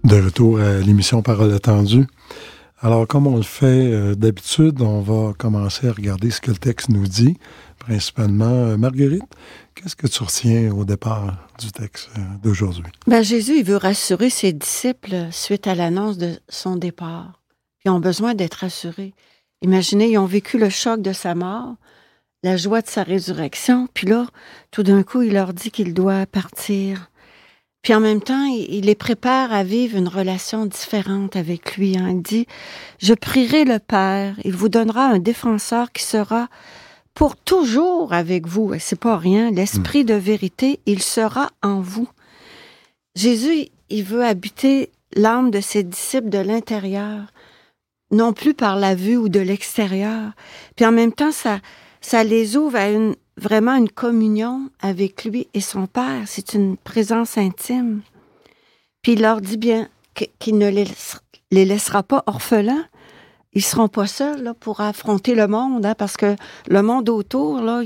De retour à l'émission Parole attendue. Alors, comme on le fait d'habitude, on va commencer à regarder ce que le texte nous dit, principalement. Marguerite, qu'est-ce que tu retiens au départ du texte d'aujourd'hui? Jésus, il veut rassurer ses disciples suite à l'annonce de son départ. Ils ont besoin d'être rassurés. Imaginez, ils ont vécu le choc de sa mort, la joie de sa résurrection, puis là, tout d'un coup, il leur dit qu'il doit partir. Puis en même temps, il les prépare à vivre une relation différente avec lui. Il dit, « Je prierai le Père, il vous donnera un défenseur qui sera pour toujours avec vous. » C'est pas rien, l'Esprit de vérité, il sera en vous. Jésus, il veut habiter l'âme de ses disciples de l'intérieur, non plus par la vue ou de l'extérieur. Puis en même temps, ça les ouvre à vraiment une communion avec lui et son Père. C'est une présence intime. Puis il leur dit bien qu'il ne les laissera pas orphelins. Ils ne seront pas seuls là, pour affronter le monde, parce que le monde autour, là,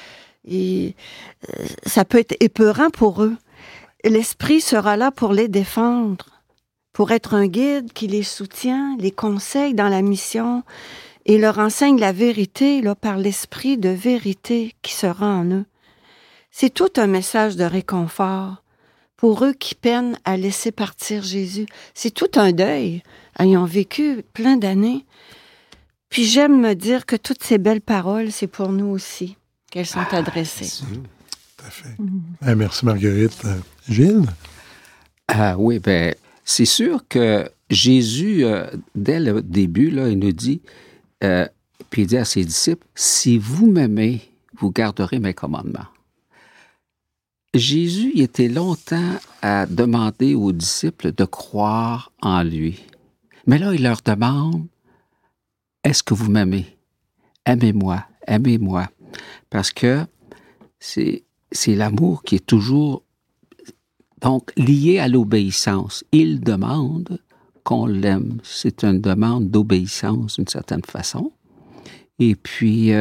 ça peut être épeurant pour eux. L'Esprit sera là pour les défendre, pour être un guide qui les soutient, les conseille dans la mission et leur enseigne la vérité là, par l'Esprit de vérité qui sera en eux. C'est tout un message de réconfort pour eux qui peinent à laisser partir Jésus. C'est tout un deuil. Ils ont vécu plein d'années. Puis j'aime me dire que toutes ces belles paroles, c'est pour nous aussi qu'elles sont adressées. Tout à fait. Merci Marguerite. Gilles? Oui, c'est sûr que Jésus, dès le début, là, il nous dit, puis il dit à ses disciples, « Si vous m'aimez, vous garderez mes commandements. » Jésus il était longtemps à demander aux disciples de croire en lui. Mais là, il leur demande, « Est-ce que vous m'aimez? Aimez-moi, aimez-moi. » Parce que c'est l'amour qui est toujours donc lié à l'obéissance. Il demande qu'on l'aime. C'est une demande d'obéissance d'une certaine façon. Et puis,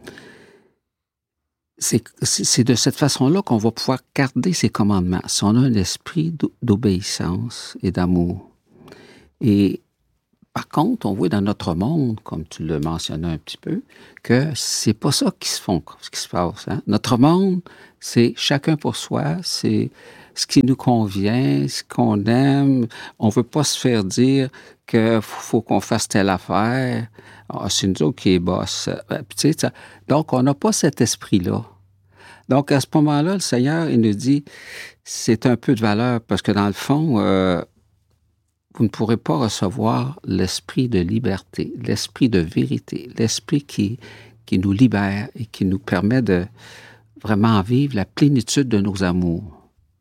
c'est de cette façon-là qu'on va pouvoir garder ses commandements. Si on a un esprit d'obéissance et d'amour. Et par contre, on voit dans notre monde, comme tu le mentionnais un petit peu, que c'est pas ça ce qui se passe. Notre monde, c'est chacun pour soi, c'est ce qui nous convient, ce qu'on aime. On veut pas se faire dire qu'il faut qu'on fasse telle affaire. C'est nous autres qui est boss. Donc, on n'a pas cet esprit-là. Donc, à ce moment-là, le Seigneur, il nous dit, c'est un peu de valeur, parce que dans le fond, vous ne pourrez pas recevoir l'esprit de liberté, l'esprit de vérité, l'esprit qui nous libère et qui nous permet de vraiment vivre la plénitude de nos amours.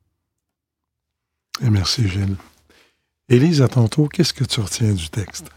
Et merci, Gilles. Élise, à ton tour, qu'est-ce que tu retiens du texte?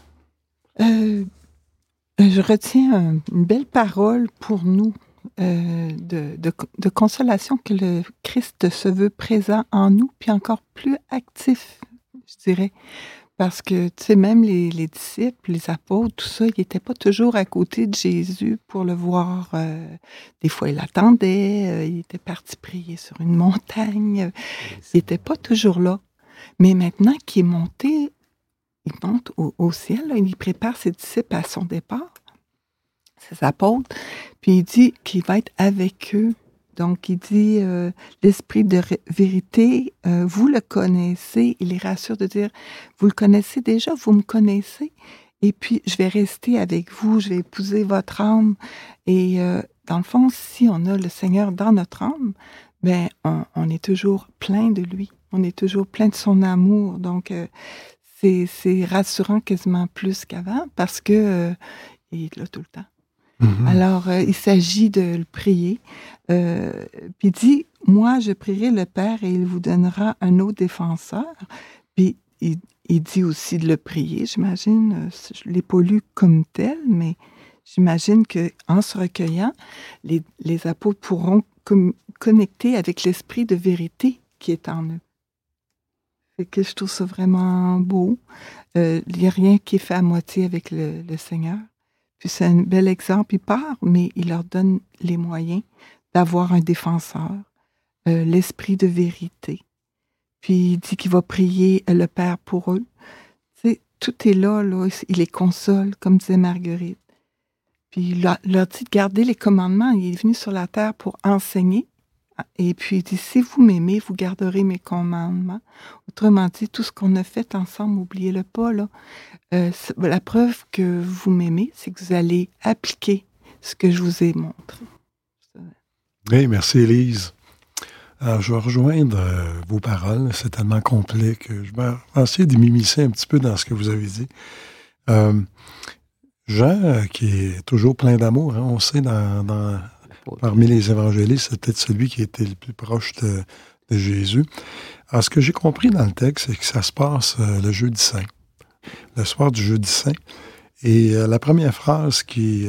Je retiens une belle parole pour nous de consolation que le Christ se veut présent en nous, puis encore plus actif, je dirais. Parce que, tu sais, même les disciples, les apôtres, tout ça, ils n'étaient pas toujours à côté de Jésus pour le voir. Des fois, ils l'attendaient, il était parti prier sur une montagne. Il n'était pas toujours là. Mais maintenant qu'il est monté, il monte au ciel, là, il prépare ses disciples à son départ, ses apôtres, puis il dit qu'il va être avec eux. Donc, il dit, l'esprit de vérité, vous le connaissez. Il les rassure de dire, vous le connaissez déjà, vous me connaissez. Et puis, je vais rester avec vous, je vais épouser votre âme. Et dans le fond, si on a le Seigneur dans notre âme, ben, on est toujours plein de lui. On est toujours plein de son amour. Donc, c'est rassurant quasiment plus qu'avant parce que il est là tout le temps. Mm-hmm. Alors, il s'agit de le prier. Puis il dit, moi, je prierai le Père et il vous donnera un autre défenseur. Puis il dit aussi de le prier, j'imagine. Je ne l'ai pas lu comme tel, mais j'imagine qu'en se recueillant, les apôtres pourront connecter avec l'esprit de vérité qui est en eux. Fait que je trouve ça vraiment beau. Il n'y a rien qui est fait à moitié avec le Seigneur. Puis c'est un bel exemple. Il part, mais il leur donne les moyens d'avoir un défenseur, l'esprit de vérité. Puis il dit qu'il va prier le Père pour eux. Tout est là, il les console, comme disait Marguerite. Puis il leur dit de garder les commandements. Il est venu sur la terre pour enseigner. Et puis il dit, si vous m'aimez, vous garderez mes commandements. Autrement dit, tout ce qu'on a fait ensemble, n'oubliez-le pas. Là. La preuve que vous m'aimez, c'est que vous allez appliquer ce que je vous ai montré. Oui, merci Élise. Alors, je vais rejoindre vos paroles. C'est tellement complet que je vais essayer de m'immiscer un petit peu dans ce que vous avez dit. Jean, qui est toujours plein d'amour, on sait, parmi les évangélistes, c'est peut-être celui qui était le plus proche de Jésus. Alors, ce que j'ai compris dans le texte, c'est que ça se passe le jeudi saint, le soir du jeudi saint. Et la première phrase qui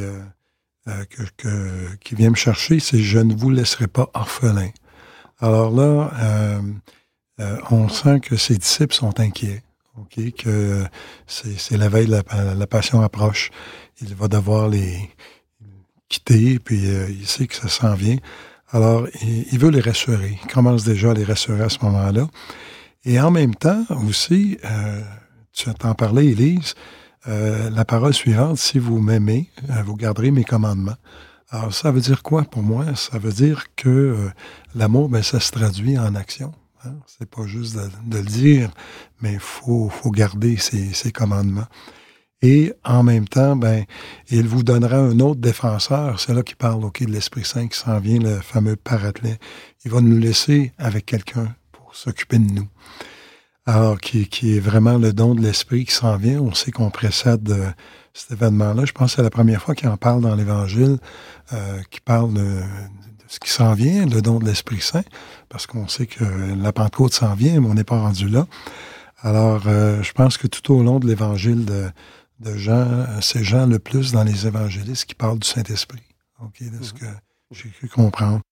vient me chercher, c'est « Je ne vous laisserai pas orphelin ». Alors là, on sent que ses disciples sont inquiets, que c'est la veille de la passion approche. Il va devoir les quitter, puis il sait que ça s'en vient. Alors, il veut les rassurer. Il commence déjà à les rassurer à ce moment-là. Et en même temps, aussi, tu t'en parlais, Élise, la parole suivante, « Si vous m'aimez, vous garderez mes commandements ». Alors, ça veut dire quoi pour moi? Ça veut dire que l'amour, ça se traduit en action. Hein? C'est pas juste de le dire, mais il faut garder ses commandements. Et en même temps, il vous donnera un autre défenseur. C'est là qu'il parle de l'Esprit Saint qui s'en vient, le fameux Paraclet. Il va nous laisser avec quelqu'un pour s'occuper de nous. Alors, qui est vraiment le don de l'Esprit qui s'en vient. On sait qu'on précède cet événement-là. Je pense que c'est la première fois qu'il en parle dans l'Évangile, qui parle de ce qui s'en vient, le don de l'Esprit Saint, parce qu'on sait que la Pentecôte s'en vient, mais on n'est pas rendu là. Alors, je pense que tout au long de l'Évangile de Jean, c'est Jean le plus dans les évangélistes qui parle du Saint-Esprit, de ce que j'ai cru comprendre.